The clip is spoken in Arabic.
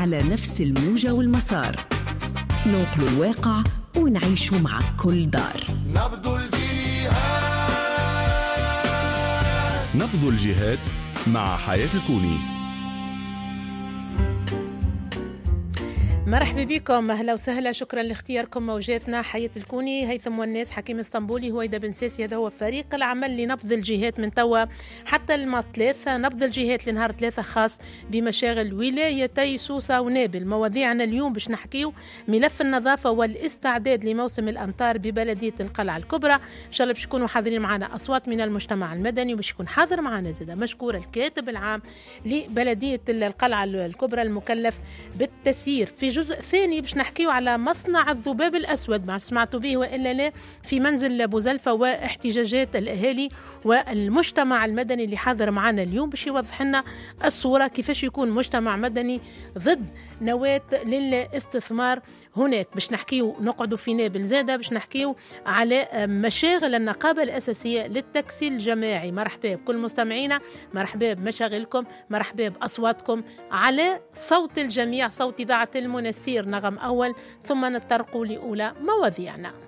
على نفس الموجة والمسار، ننقل الواقع ونعيش مع كل دار. نبض الجهاد مع حياة الكوني. مرحبا بكم، أهلا وسهلا، شكرا لاختياركم موجاتنا. حياة الكوني، هيثم والناس، حكيم اسطنبولي، هويدا بن ساسي، هذا هو فريق العمل لنبض الجهات من توا حتى الثلاثة. نبض الجهات لنهار 3 خاص بمشاغل ولايتي سوسة ونابل. مواضيعنا اليوم باش نحكيو ملف النظافة والاستعداد لموسم الأمطار ببلدية القلعة الكبرى. إن شاء الله باش يكونوا حاضرين معنا أصوات من المجتمع المدني، وباش يكون حاضر معنا زادا مشكور الكاتب العام لبلدية القلعة الكبرى المكلف بالتسيير. في جزء ثاني باش نحكيو على مصنع الذباب الأسود، ما سمعتوا به وإلا لا، في منزل بوزلفة، واحتجاجات الأهالي والمجتمع المدني اللي حاضر معنا اليوم باش يوضح لنا الصورة كيفاش يكون مجتمع مدني ضد نواة للاستثمار هناك. باش نحكيو نقعدوا في نابل زادة، باش نحكيو على مشاغل النقابة الأساسية للتكسيل الجماعي. مرحبا بكل مستمعينا، مرحبا بمشاغلكم، مرحبا بأصواتكم على صوت الجميع، صوت إذاعة المنستير نغم أول، ثم نتطرقوا لأولى مواضيعنا.